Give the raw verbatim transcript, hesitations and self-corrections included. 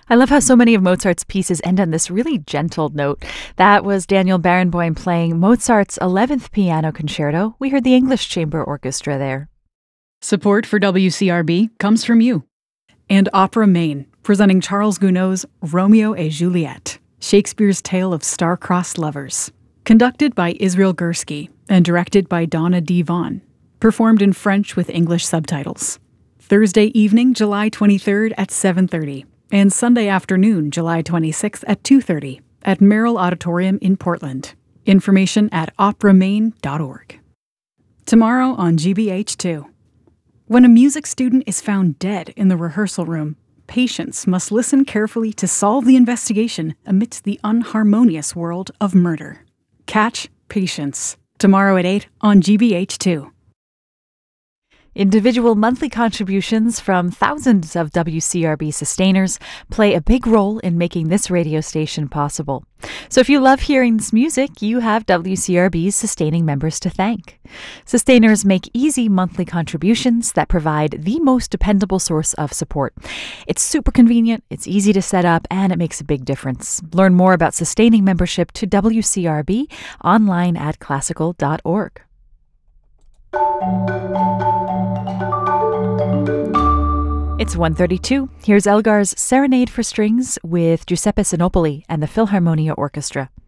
I love how so many of Mozart's pieces end on this really gentle note. That was Daniel Barenboim playing Mozart's eleventh Piano Concerto. We heard the English Chamber Orchestra there. Support for W C R B comes from you. And Opera Maine, presenting Charles Gounod's Romeo et Juliet, Shakespeare's tale of star-crossed lovers. Conducted by Israel Gursky and directed by Donna D. Vaughn. Performed in French with English subtitles. Thursday evening, July twenty-third at seven thirty. And Sunday afternoon, July twenty-sixth at two thirty at Merrill Auditorium in Portland. Information at opera maine dot org. Tomorrow on G B H two. When a music student is found dead in the rehearsal room, patients must listen carefully to solve the investigation amidst the unharmonious world of murder. Catch Patience. Tomorrow at eight on G B H two. Individual monthly contributions from thousands of W C R B sustainers play a big role in making this radio station possible. So if you love hearing this music, you have W C R B's sustaining members to thank. Sustainers make easy monthly contributions that provide the most dependable source of support. It's super convenient, it's easy to set up, and it makes a big difference. Learn more about sustaining membership to W C R B online at classical dot org. It's one thirty-two. Here's Elgar's Serenade for Strings with Giuseppe Sinopoli and the Philharmonia Orchestra.